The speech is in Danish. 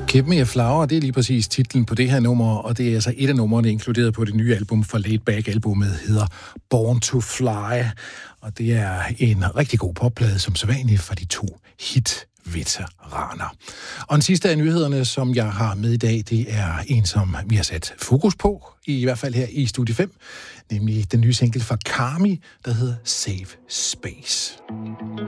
Give Me a Flower, det er lige præcis titlen på det her nummer, og det er altså et af numrene inkluderet på det nye album fra Laid Back-albummet, hedder Born to Fly, og det er en rigtig god popplade, som sædvanligt fra de to hit-veteraner. Og den sidste af nyhederne, som jeg har med i dag, det er en, som vi har sat fokus på, i hvert fald her i Studie 5, nemlig den nye single fra Karmi, der hedder Save Space.